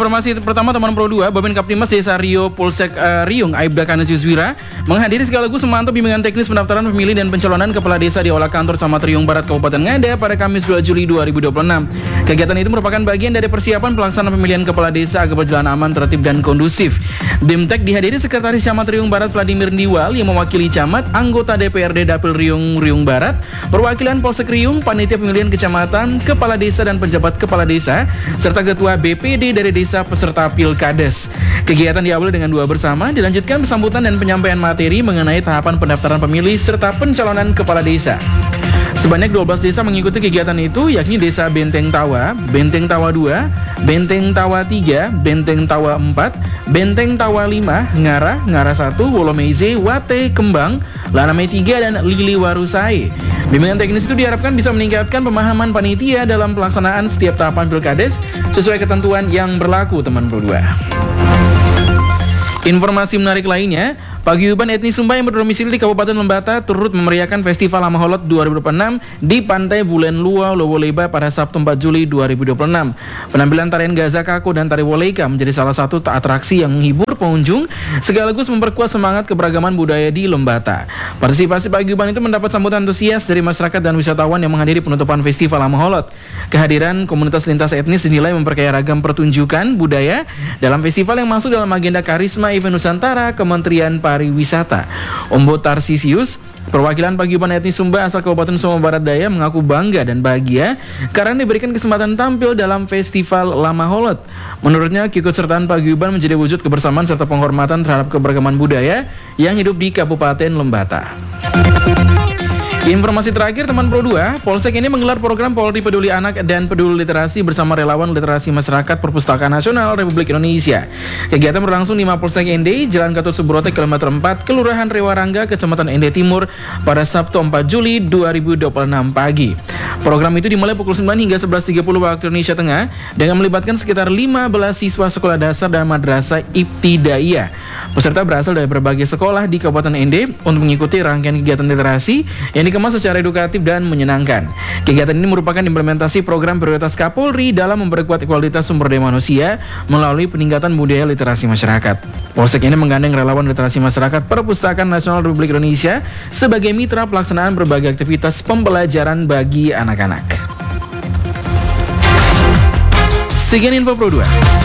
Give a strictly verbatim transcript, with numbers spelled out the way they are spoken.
Informasi pertama teman Pro dua, Babin Kaptimas Desa Rio Polsek uh, Riung Aibda Kanes Yuswira menghadiri sekaligus memantau bimbingan teknis pendaftaran pemilih dan pencalonan kepala desa di Aula Kantor Camat Riung Barat Kabupaten Ngada pada Kamis dua Juli dua ribu dua puluh enam. Kegiatan itu merupakan bagian dari persiapan pelaksanaan pemilihan kepala desa agar berjalan aman, tertib dan kondusif. BIMTEK dihadiri Sekretaris Camat Riung Barat Vladimir Diwal yang mewakili camat, anggota D P R D Dapil Riung Riung Barat, perwakilan Polsek Riung, panitia pemilihan kecamatan, kepala desa dan penjabat kepala desa, serta ketua B P D dari desa peserta Pilkades. Kegiatan diawali dengan doa bersama, dilanjutkan sambutan dan penyampaian materi mengenai tahapan pendaftaran pemilih serta pencalonan kepala desa. Sebanyak dua belas desa mengikuti kegiatan itu, yakni Desa Benteng Tawa, Benteng Tawa dua, Benteng Tawa tiga, Benteng Tawa empat, Benteng Tawa lima, Ngara, Ngara satu, Wolomeize, Wate, Kembang, Laname tiga, dan Lili Warusai. Bimbingan teknis itu diharapkan bisa meningkatkan pemahaman panitia dalam pelaksanaan setiap tahapan Pilkades sesuai ketentuan yang berlaku, teman Pro dua. Informasi menarik lainnya, paguyuban etnis Sumba yang berdomisili di Kabupaten Lembata turut memeriahkan Festival Lamaholot dua ribu dua puluh enam di Pantai Bulen Lua, Lowoleba pada Sabtu empat Juli dua ribu dua puluh enam. Penampilan tarian Gaza Kako dan tari Woleka menjadi salah satu atraksi yang menghibur pengunjung sekaligus memperkuat semangat keberagaman budaya di Lembata. Partisipasi paguyuban itu mendapat sambutan antusias dari masyarakat dan wisatawan yang menghadiri penutupan Festival Lamaholot. Kehadiran komunitas lintas etnis dinilai memperkaya ragam pertunjukan budaya dalam festival yang masuk dalam agenda Karisma Event Nusantara Kementerian Pariwisata. Ombo Tarsisius, perwakilan paguyuban etnis Sumba asal Kabupaten Sumba Barat Daya, mengaku bangga dan bahagia karena diberikan kesempatan tampil dalam Festival Lamaholot. Menurutnya, keikutsertaan paguyuban menjadi wujud kebersamaan serta penghormatan terhadap keberagaman budaya yang hidup di Kabupaten Lembata. Informasi terakhir teman Pro dua, Polsek ini menggelar program Polri Peduli Anak dan Peduli Literasi bersama relawan literasi masyarakat Perpustakaan Nasional Republik Indonesia. Kegiatan berlangsung di Mapolsek N D, Jalan Gatot Subroto, kilometer empat, Kelurahan Rewarangga, Kecamatan N D Timur pada Sabtu empat Juli dua ribu dua puluh enam pagi. Program itu dimulai pukul sembilan hingga sebelas tiga puluh waktu Indonesia Tengah dengan melibatkan sekitar lima belas siswa sekolah dasar dan madrasah ibtidaiyah. Peserta berasal dari berbagai sekolah di Kabupaten N D untuk mengikuti rangkaian kegiatan literasi yang dikemas secara edukatif dan menyenangkan. Kegiatan ini merupakan implementasi program prioritas Kapolri dalam memperkuat kualitas sumber daya manusia melalui peningkatan budaya literasi masyarakat. Polsek ini menggandeng relawan literasi masyarakat Perpustakaan Nasional Republik Indonesia sebagai mitra pelaksanaan berbagai aktivitas pembelajaran bagi anak-anak. Sekian info Pro dua.